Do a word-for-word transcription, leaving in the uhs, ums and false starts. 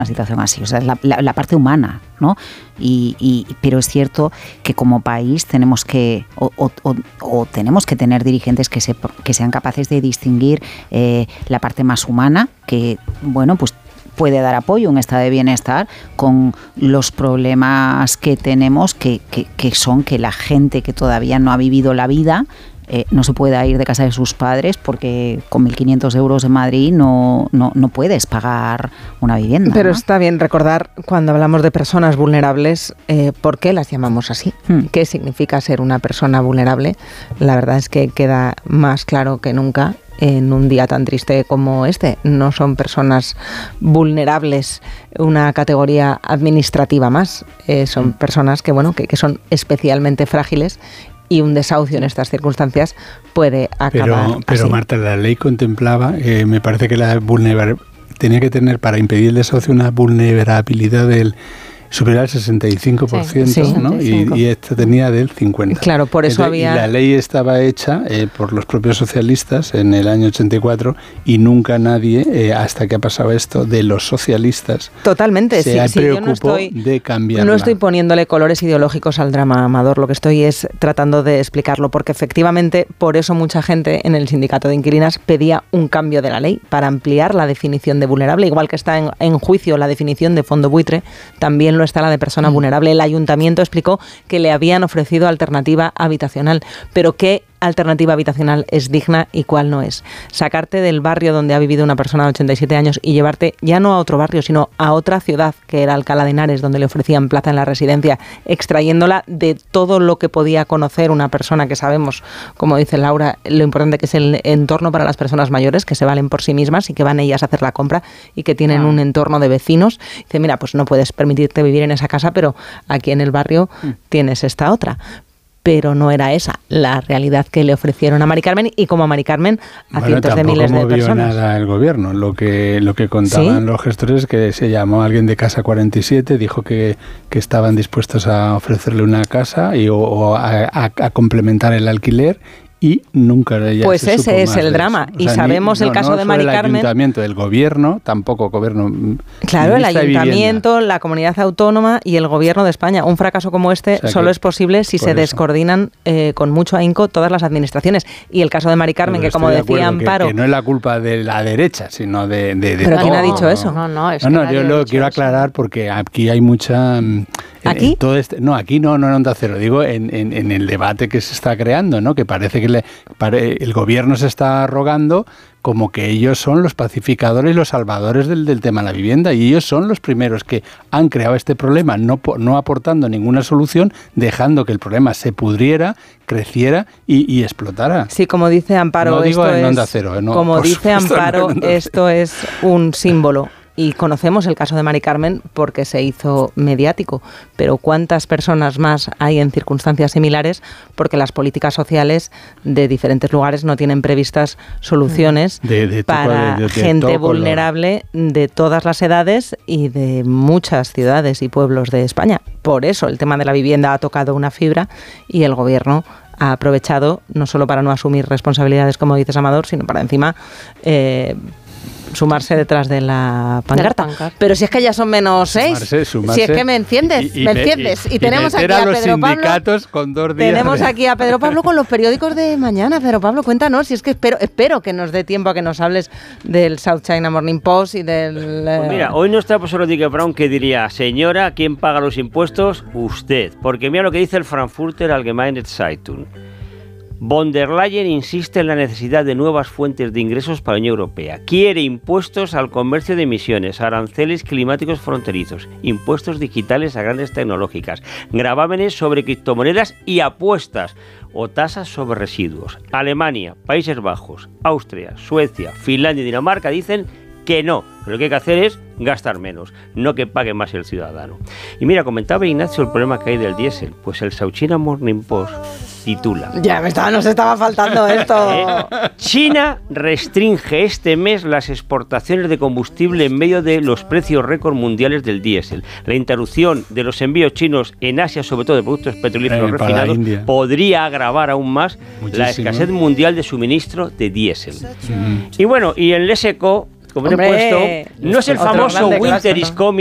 una situación así, o sea, es la, la, la parte humana, ¿no? Y, y, pero es cierto que como país tenemos que, o, o, o, o tenemos que tener dirigentes que, se, que sean capaces de distinguir eh, la parte más humana, que, bueno, pues puede dar apoyo a un estado de bienestar con los problemas que tenemos, que, que, que son que la gente que todavía no ha vivido la vida Eh, no se pueda ir de casa de sus padres porque con mil quinientos euros en Madrid no, no, no puedes pagar una vivienda. Pero ¿no? está bien recordar, cuando hablamos de personas vulnerables, eh, ¿por qué las llamamos así? Hmm. ¿Qué significa ser una persona vulnerable? La verdad es que queda más claro que nunca en un día tan triste como este. No son personas vulnerables, una categoría administrativa más. Eh, son hmm. personas que, bueno, que, que son especialmente frágiles, y un desahucio en estas circunstancias puede acabar Pero, pero así. Marta, la ley contemplaba, eh, me parece que la vulnerabilidad tenía que tener para impedir el desahucio una vulnerabilidad del superior al sesenta y cinco por ciento, sí, ¿no? sesenta y cinco. Y, y esta tenía del cincuenta por ciento. Claro, por eso Entonces, había... Y la ley estaba hecha eh, por los propios socialistas en el año ochenta y cuatro y nunca nadie, eh, hasta que ha pasado esto, de los socialistas Totalmente, se sí, sí, preocupó yo no estoy, de cambiarla. No estoy poniéndole colores ideológicos al drama, Amador, lo que estoy es tratando de explicarlo, porque efectivamente por eso mucha gente en el sindicato de inquilinas pedía un cambio de la ley para ampliar la definición de vulnerable, igual que está en, en juicio la definición de fondo buitre, también lo está la de persona vulnerable. vulnerable. El ayuntamiento explicó que le habían ofrecido alternativa habitacional, pero ¿qué alternativa habitacional es digna y cuál no es? Sacarte del barrio donde ha vivido una persona de ochenta y siete años y llevarte ya no a otro barrio, sino a otra ciudad, que era Alcalá de Henares, donde le ofrecían plaza en la residencia, extrayéndola de todo lo que podía conocer una persona que sabemos, como dice Laura, lo importante que es el entorno para las personas mayores, que se valen por sí mismas y que van ellas a hacer la compra y que tienen ah. un entorno de vecinos. Dice, mira, pues no puedes permitirte vivir en esa casa, pero aquí en el barrio mm. tienes esta otra. Pero no era esa la realidad que le ofrecieron a Mari Carmen, y como a Mari Carmen a bueno, cientos de miles de personas. No movió nada el gobierno. Lo que lo que contaban ¿Sí? los gestores es que se llamó a alguien de Casa cuarenta y siete, dijo que, que estaban dispuestos a ofrecerle una casa y o, o a, a, a complementar el alquiler. Y nunca ella Pues se ese supo es más el de drama. eso. O y sea, sabemos ni, el no, caso no de Mari Carmen. El ayuntamiento, el gobierno, tampoco gobierno. Claro, el ayuntamiento, la comunidad autónoma y el gobierno de España. Un fracaso como este o sea solo es posible si se eso. descoordinan eh, con mucho ahínco todas las administraciones. Y el caso de Mari Carmen, Pero que como decía Amparo... Que, que no es la culpa de la derecha, sino de, de, de ¿Pero todo. quién ha dicho eso? No, no, es no, no que yo lo quiero aclarar eso. Porque aquí hay mucha... ¿Aquí? En todo este, no, aquí no, no en Onda Cero, digo en, en, en el debate que se está creando, ¿no? Que parece que le, pare, el gobierno se está arrogando como que ellos son los pacificadores y los salvadores del, del tema de la vivienda, y ellos son los primeros que han creado este problema, no, no aportando ninguna solución, dejando que el problema se pudriera, creciera y, y explotara. Sí, como dice Amparo, no digo esto en es, Onda Cero, ¿eh? No, como dice Amparo, no esto es un símbolo. Y conocemos el caso de Mari Carmen porque se hizo mediático, pero ¿cuántas personas más hay en circunstancias similares? Porque las políticas sociales de diferentes lugares no tienen previstas soluciones de, de para de, de, de gente vulnerable color. de todas las edades y de muchas ciudades y pueblos de España. Por eso el tema de la vivienda ha tocado una fibra y el gobierno ha aprovechado no solo para no asumir responsabilidades, como dices, Amador, sino para encima... Eh, sumarse detrás de la pancarta. De la pancarta. Pero si es que ya son menos seis. Sumarse, sumarse. Si es que me enciendes, y, y me enciendes. Y, y, y tenemos aquí a, a Pedro Pablo. Con dos días tenemos de... aquí a Pedro Pablo con los periódicos de mañana. Pedro Pablo, cuéntanos. Si es que espero, espero que nos dé tiempo a que nos hables del South China Morning Post y del... Pues mira, hoy no está el profesor Enrique Brown, que diría, señora, ¿quién paga los impuestos? Usted. Porque mira lo que dice el Frankfurter Allgemeine Zeitung. Von der Leyen insiste en la necesidad de nuevas fuentes de ingresos para la Unión Europea. Quiere impuestos al comercio de emisiones, aranceles climáticos fronterizos, impuestos digitales a grandes tecnológicas, gravámenes sobre criptomonedas y apuestas o tasas sobre residuos. Alemania, Países Bajos, Austria, Suecia, Finlandia y Dinamarca dicen que no, que lo que hay que hacer es gastar menos, no que pague más el ciudadano. Y mira, comentaba Ignacio el problema que hay del diésel. Pues el South China Morning Post titula... Ya me estaba, nos estaba faltando esto. ¿Eh? China restringe este mes las exportaciones de combustible en medio de los precios récord mundiales del diésel. La interrupción de los envíos chinos en Asia, sobre todo de productos petrolíferos eh, refinados, podría agravar aún más Muchísimo. la escasez mundial de suministro de diésel. Mm. Y bueno, y en el S E C O como he puesto, no es el famoso Winter is Coming